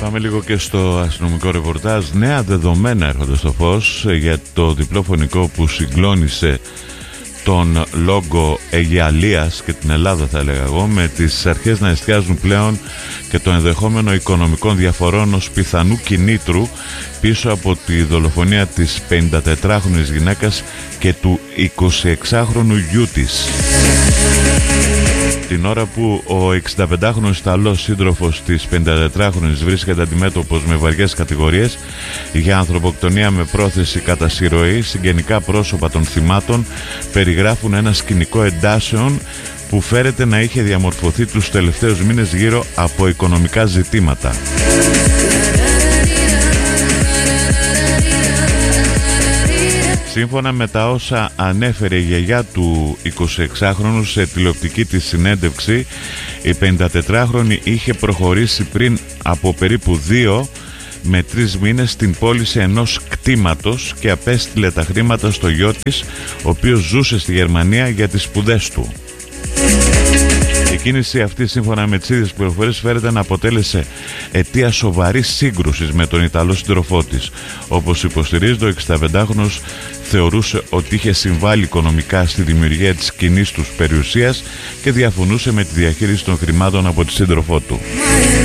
Πάμε λίγο και στο αστυνομικό ρεπορτάζ. Νέα δεδομένα έρχονται στο φως για το διπλό φωνικό που συγκλώνησε τον λόγο Αιγιαλίας και την Ελλάδα, θα έλεγα εγώ, με τις αρχές να εστιάζουν πλέον και το ενδεχόμενο οικονομικών διαφορών ως πιθανού κινήτρου πίσω από τη δολοφονία της 54χρονης γυναίκας και του 26χρονου γιού της. Την ώρα που ο 65χρονος Ιταλός σύντροφος της 54χρονης βρίσκεται αντιμέτωπος με βαριές κατηγορίες για ανθρωποκτονία με πρόθεση κατά συρροή, συγγενικά πρόσωπα των θυμάτων περιγράφουν ένα σκηνικό εντάσεων που φέρεται να είχε διαμορφωθεί τους τελευταίους μήνες γύρω από οικονομικά ζητήματα. Σύμφωνα με τα όσα ανέφερε η γιαγιά του 26χρονου σε τηλεοπτική της συνέντευξη, η 54χρονη είχε προχωρήσει πριν από περίπου 2 με 3 μήνες στην πώληση ενός κτήματος και απέστειλε τα χρήματα στο γιο της, ο οποίος ζούσε στη Γερμανία για τις σπουδές του. Η κίνηση αυτή, σύμφωνα με τις ίδιες πληροφορίες, φέρεται να αποτέλεσε αιτία σοβαρής σύγκρουσης με τον Ιταλό σύντροφό της. Όπως υποστηρίζει, ο 65χρονος θεωρούσε ότι είχε συμβάλει οικονομικά στη δημιουργία της κοινής τους περιουσίας και διαφωνούσε με τη διαχείριση των χρημάτων από τη σύντροφό του.